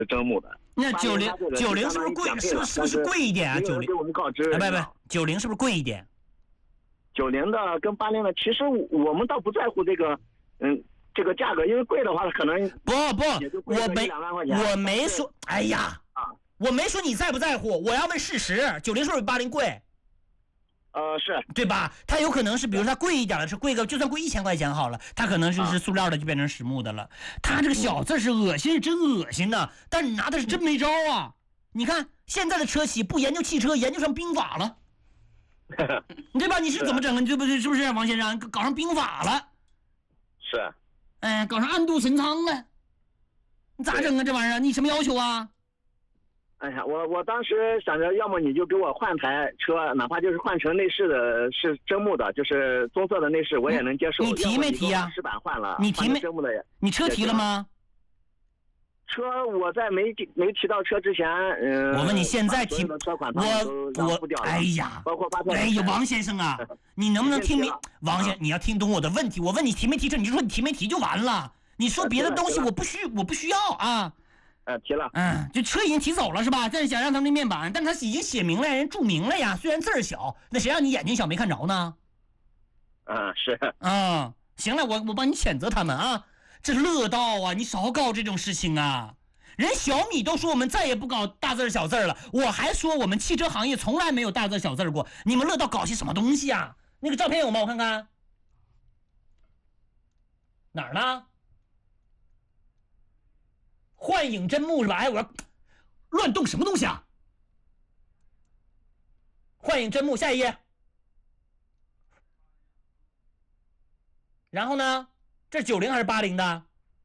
是真木的。 那90是不是贵？是不是贵一点啊？90 给我们告知。 90是不是贵一点 ？90的跟80的，其实我们倒不在乎这个，这个价格，因为贵的话可能我没说，哎呀我没说你在不在乎，我要问事实，90是不是比80贵？ 是对吧？它有可能是，比如它贵一点的，是贵个，就算贵1000块钱好了，它可能是塑料的，就变成实木的了。它这个小字是恶心，是真恶心的，但你拿的是真没招啊！你看现在的车企不研究汽车，研究上兵法了，对吧？你是怎么整？对不对？是不是王先生搞上兵法了？ 是， 搞上暗度陈仓了，你咋整啊？这玩意儿你什么要求啊？ 哎呀，我当时想着，要么你就给我换台车，哪怕就是换成内饰的是真木的，就是棕色的内饰，我也能接受。 你提没提啊？ 石板换了， 你提没？ 真木的， 你车提了吗？ 车我在没提到车之前， 我问你现在提的车款我哎呀， 包括发票。 哎呀，王先生啊，你能不能听明？王先生，你要听懂我的问题。我问你提没提车，你就说你提没提就完了。你说别的东西我不需要啊。 提了。 就车已经提走了是吧？但是想让他们面板，但他已经写明了，人注明了呀。虽然字儿小，那谁让你眼睛小没看着呢？ 是。 行了，我帮你谴责他们啊。这乐道啊，你少搞这种事情啊！人小米都说我们再也不搞大字小字了，我还说我们汽车行业从来没有大字小字过。你们乐道搞些什么东西啊？那个照片有吗？我看看。哪儿呢？幻影真木是吧？哎，我要乱动什么东西啊？幻影真木，下一页。然后呢？这是90还是80的？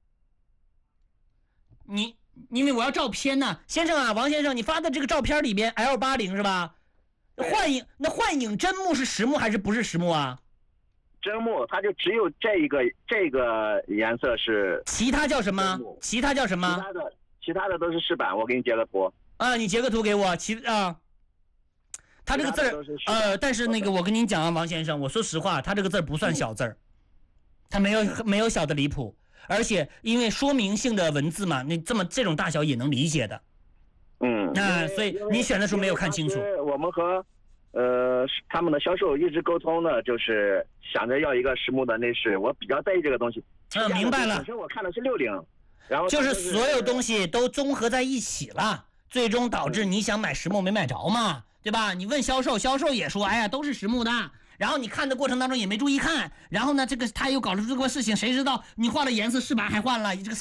因为我要照片呢，先生啊，王先生，你发的这个照片里边 L80是吧？幻影真木是实木还是不是实木啊？ 真木，它就只有这个颜色是。 其他叫什么？其他叫什么？ 其他的都是饰板，我给你截个图。 你截个图给我。他这个字儿，但是那个我跟您讲啊，王先生，我说实话，他这个字不算小字儿。它没有小的离谱，而且因为说明性的文字嘛，那这种大小也能理解的。所以你选的时候没有看清楚。 我们和他们的销售一直沟通的，就是想着要一个实木的内饰，我比较在意这个东西。 明白了。 本身我看的是60，然后就是所有东西都综合在一起了，最终导致你想买实木没买着嘛，对吧？你问销售，销售也说，哎呀，都是实木的。然后你看的过程当中也没注意看，然后呢，他又搞了这个事情，谁知道你换了颜色，饰板还换了，这个